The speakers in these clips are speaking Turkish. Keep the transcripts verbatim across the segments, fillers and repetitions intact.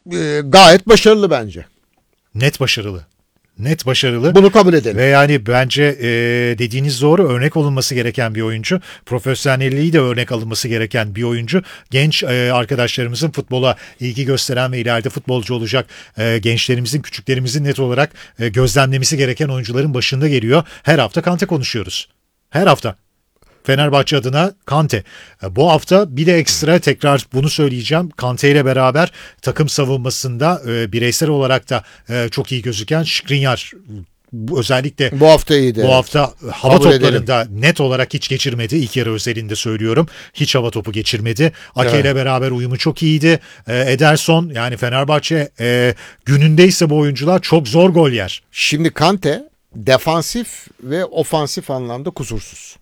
e, gayet başarılı bence. Net başarılı. Net başarılı. Bunu kabul edelim. Ve yani bence e, dediğiniz doğru, örnek olunması gereken bir oyuncu. Profesyonelliği de örnek alınması gereken bir oyuncu. Genç e, arkadaşlarımızın futbola ilgi gösteren ve ileride futbolcu olacak e, gençlerimizin, küçüklerimizin net olarak e, gözlemlemesi gereken oyuncuların başında geliyor. Her hafta Kante konuşuyoruz. Her hafta. Fenerbahçe adına Kante. Bu hafta bir de ekstra tekrar bunu söyleyeceğim. Kante ile beraber takım savunmasında e, bireysel olarak da e, çok iyi gözüken Skriniar. Özellikle bu hafta iyiydi. Bu evet. hafta hava Kabul toplarında edelim. net olarak hiç geçirmedi. İlk yarı özelinde söylüyorum. Hiç hava topu geçirmedi. Ake ile Evet. beraber uyumu çok iyiydi. E, Ederson, yani Fenerbahçe e, günündeyse bu oyuncular çok zor gol yer. Şimdi Kante defansif ve ofansif anlamda kusursuz.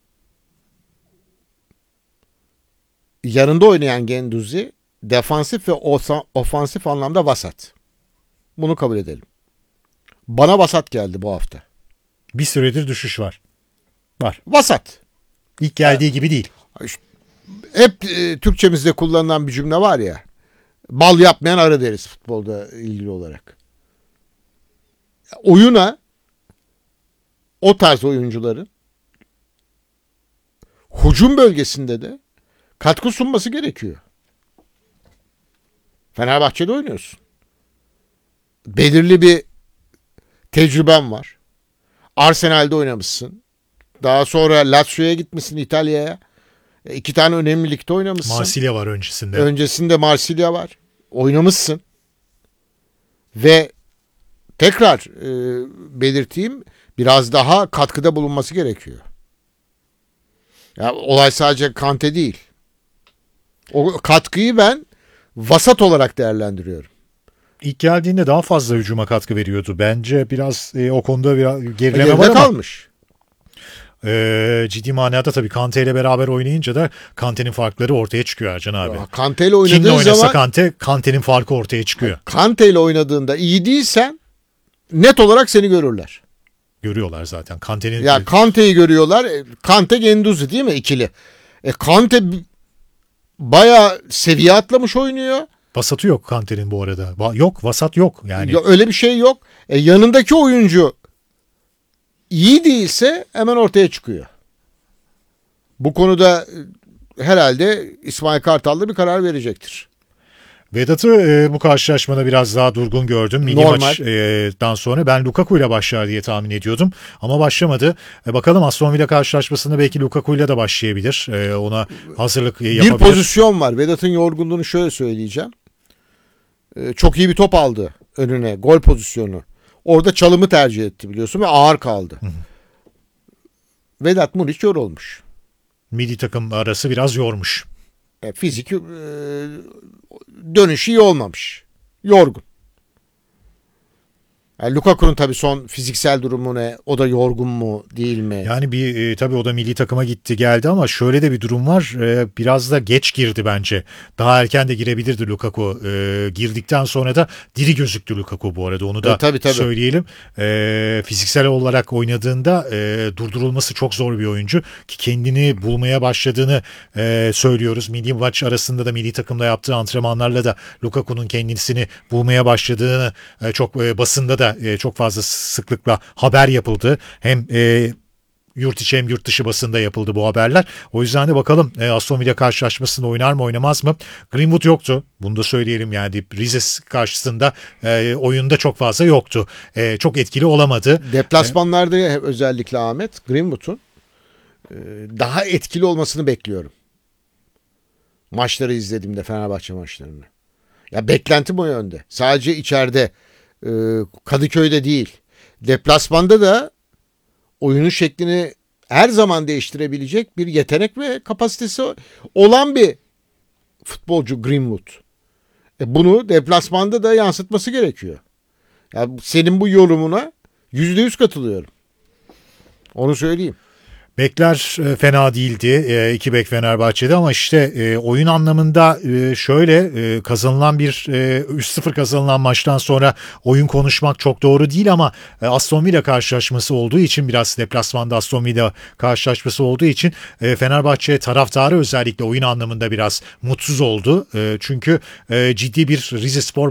Yanında oynayan Guendouzi defansif ve ofansif anlamda vasat. Bunu kabul edelim. Bana vasat geldi bu hafta. Bir süredir düşüş var. Var. Vasat. İlk geldiği evet. gibi değil. Hep e, Türkçemizde kullanılan bir cümle var ya. Bal yapmayan arı deriz futbolda ilgili olarak. Oyuna o tarz oyuncuların hücum bölgesinde de katkı sunması gerekiyor. Fenerbahçe'de oynuyorsun. Belirli bir tecrüben var. Arsenal'de oynamışsın. Daha sonra Lazio'ya gitmişsin, İtalya'ya. E, iki tane önemli ligde oynamışsın. Marsilya var öncesinde. Öncesinde Marsilya var. Oynamışsın. Ve tekrar e, belirteyim, biraz daha katkıda bulunması gerekiyor. Ya, olay sadece Kante değil. O katkıyı ben vasat olarak değerlendiriyorum. İlk geldiğinde daha fazla hücuma katkı veriyordu. Bence biraz e, o konuda biraz gerileme Geride var ama. kalmış. E, ciddi manada tabii Kante ile beraber oynayınca da Kante'nin farkları ortaya çıkıyor Ercan abi. Ya, Kante ile oynadığı Kimle oynasa zaman Kante, Kante'nin farkı ortaya çıkıyor. Kante ile oynadığında iyi değilsen net olarak seni görürler. Görüyorlar zaten. Kante'nin Ya Kante'yi görüyorlar. Kante Guendouzi değil mi, ikili? E Kante bayağı seviye atlamış oynuyor. vasatı yok Kante'nin bu arada. Va- yok, vasat yok yani. Ya öyle bir şey yok. E yanındaki oyuncu iyi değilse hemen ortaya çıkıyor. Bu konuda herhalde İsmail Kartal da bir karar verecektir. Vedat'ı e, bu karşılaşmada biraz daha durgun gördüm. Milli Normal. maçtan sonra ben Lukaku ile başlar diye tahmin ediyordum. Ama başlamadı. E, bakalım Aston Villa karşılaşmasında belki Lukaku ile de başlayabilir. E, ona hazırlık e, yapabilir. Bir pozisyon var. Vedat'ın yorgunluğunu şöyle söyleyeceğim. E, çok iyi bir top aldı önüne. Gol pozisyonu. Orada çalımı tercih etti biliyorsun ve ağır kaldı. Hı hı. Vedat Muriç yorulmuş. Milli takım arası biraz yormuş. E, fizik e, dönüşü iyi olmamış. Yorgun. Yani Lukaku'nun tabii son fiziksel durumu ne? O da yorgun mu değil mi? Yani bir e, tabii o da milli takıma gitti geldi ama şöyle de bir durum var. E, biraz da geç girdi bence. Daha erken de girebilirdi Lukaku. E, girdikten sonra da diri gözüktü Lukaku bu arada. Onu da e, tabii, tabii. söyleyelim. E, fiziksel olarak oynadığında e, durdurulması çok zor bir oyuncu. Ki kendini bulmaya başladığını e, söylüyoruz. Milli maç arasında da milli takımda yaptığı antrenmanlarla da Lukaku'nun kendisini bulmaya başladığını e, çok e, basında da çok fazla sıklıkla haber yapıldı. Hem e, yurt içi hem yurt dışı basında yapıldı bu haberler. O yüzden de bakalım e, Aston Villa karşılaşmasında oynar mı oynamaz mı? Greenwood yoktu. Bunu da söyleyelim yani Rize karşısında e, oyunda çok fazla yoktu. E, çok etkili olamadı. Deplasmanlarda e, özellikle Ahmet Greenwood'un e, daha etkili olmasını bekliyorum. Maçları izlediğimde, Fenerbahçe maçlarını. Ya beklentim o yönde. Sadece içeride Kadıköy'de değil. Deplasmanda da oyunun şeklini her zaman değiştirebilecek bir yetenek ve kapasitesi olan bir futbolcu Greenwood. E bunu deplasmanda da yansıtması gerekiyor. Yani senin bu yorumuna yüzde yüz katılıyorum. Onu söyleyeyim. Bekler e, fena değildi. E, iki bek Fenerbahçe'de ama işte e, oyun anlamında e, şöyle e, kazanılan bir e, üç sıfır kazanılan maçtan sonra oyun konuşmak çok doğru değil ama e, Aston Villa karşılaşması olduğu için biraz deplasmanda Aston Villa karşılaşması olduğu için e, Fenerbahçe taraftarı özellikle oyun anlamında biraz mutsuz oldu. E, çünkü e, ciddi bir Rizespor